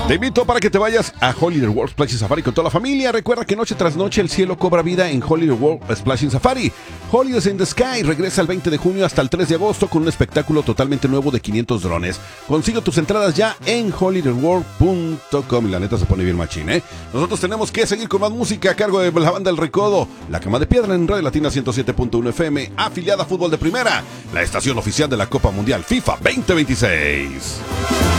Te invito para que te vayas a Holiday World Splashing Safari con toda la familia. Recuerda que noche tras noche el cielo cobra vida en Holiday World Splashing Safari. Holidays in the Sky regresa el 20 de junio hasta el 3 de agosto con un espectáculo totalmente nuevo de 500 drones. Consigue tus entradas ya en holidayworld.com y la neta se pone bien machín, ¿eh? Nosotros tenemos que seguir con más música a cargo de la banda El Recodo, La Cama de Piedra en Radio Latina 107.1 FM, afiliada a Fútbol de Primera, la estación oficial de la Copa Mundial FIFA 2026.